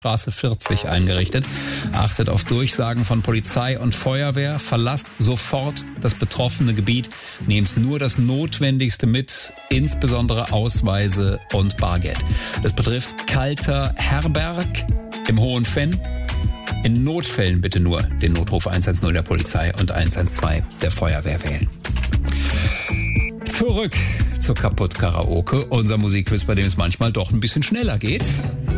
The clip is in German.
Straße 40 eingerichtet. Achtet auf Durchsagen von Polizei und Feuerwehr. Verlasst sofort das betroffene Gebiet. Nehmt nur das Notwendigste mit, insbesondere Ausweise und Bargeld. Das betrifft Kalter Herberg im Hohen Venn. In Notfällen bitte nur den Notruf 110 der Polizei und 112 der Feuerwehr wählen. Zurück zur Kaputt-Karaoke, unser Musikquiz, bei dem es manchmal doch ein bisschen schneller geht.